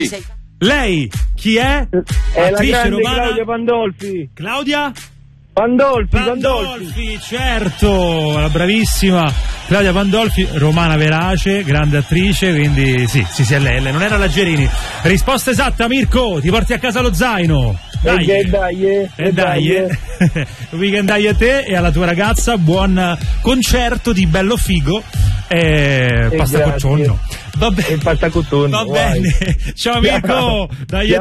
Lei chi è? È la Attrice grande romana Claudia Pandolfi. Claudia? Pandolfi. Certo, la bravissima Claudia Pandolfi, romana verace, grande attrice, quindi sì, è lei, non era la Gerini. Risposta esatta, Mirko, ti porti a casa lo zaino. Dai. Weekend dai a te e alla tua ragazza, buon concerto di bello figo e pasta coccionno. Va bene. Va bene. Ciao Mirko, dai.